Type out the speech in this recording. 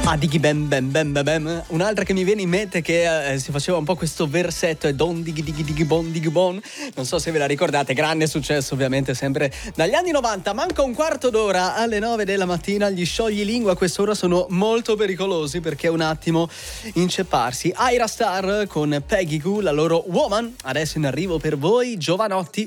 Ah, dighi bem bem bem bem bem. Un'altra che mi viene in mente che si faceva un po' questo versetto è don dighi dighi dighi bon. Non so se ve la ricordate, grande successo ovviamente sempre dagli anni 90. Manca un quarto d'ora alle 9 della mattina, gli scioglilingua a quest'ora sono molto pericolosi perché è un attimo incepparsi. Ira Star con Peggy Goo, la loro Woman. Adesso in arrivo per voi Giovanotti.